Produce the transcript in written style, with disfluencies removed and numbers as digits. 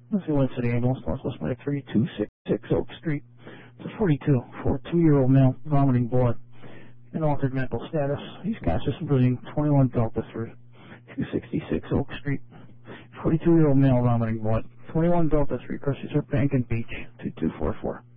This is the Lynn City Ambulance, Northwest Medic 3266 Oak Street. It's a 42-year-old male vomiting blood in altered mental status. He's conscious and breathing. 21 Delta 3, 266 Oak Street. 42-year-old male vomiting blood. 21 Delta 3, Cressy Bank and Beach, 2244.